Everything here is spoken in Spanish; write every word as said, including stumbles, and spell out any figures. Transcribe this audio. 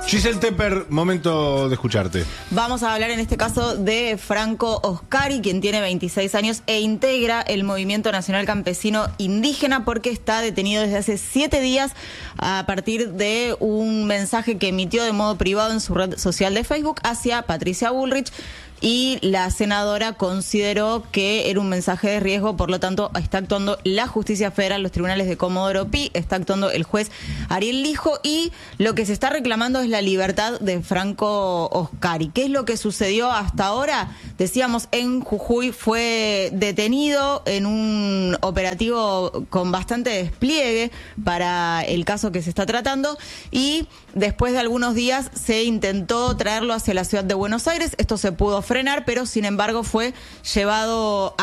Giselle Tepper, momento de escucharte. Vamos a hablar en este caso de Franco Oscari, quien tiene veintiséis años e integra el Movimiento Nacional Campesino Indígena porque está detenido desde hace siete días a partir de un mensaje que emitió de modo privado en su red social de Facebook hacia Patricia Bullrich. Y la senadora consideró que era un mensaje de riesgo, por lo tanto está actuando la Justicia Federal, los tribunales de Comodoro Pi, está actuando el juez Ariel Lijo y lo que se está reclamando es la libertad de Franco Oscari. ¿Qué es lo que sucedió hasta ahora? Decíamos, en Jujuy fue detenido en un operativo con bastante despliegue para el caso que se está tratando y después de algunos días se intentó traerlo hacia la ciudad de Buenos Aires. Esto se pudo frenar, pero sin embargo fue llevado a